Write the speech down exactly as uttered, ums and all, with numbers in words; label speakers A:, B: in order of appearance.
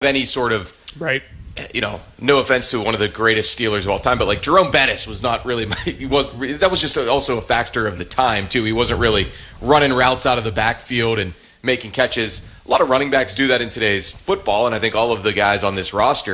A: any sort of
B: right.
A: You know, no offense to one of the greatest Steelers of all time, but like Jerome Bettis was not really. My, he was that was just also a factor of the time too. He wasn't really running routes out of the backfield and making catches. A lot of running backs do that in today's football, and I think all of the guys on this roster